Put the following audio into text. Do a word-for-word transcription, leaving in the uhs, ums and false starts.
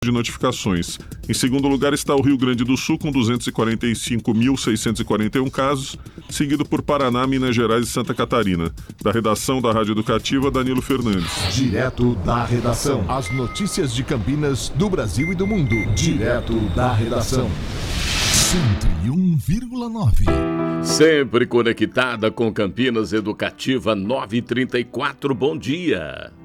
de notificações. Em segundo lugar está o Rio Grande do Sul, com duzentos e quarenta e cinco mil, seiscentos e quarenta e um casos, seguido por Paraná, Minas Gerais e Santa Catarina. Da redação da Rádio Educativa, Danilo Fernandes. Direto da redação. As notícias de Campinas, do Brasil e do mundo. Direto da redação. cento e um vírgula nove. Sempre conectada com Campinas Educativa nove e trinta e quatro. Bom dia.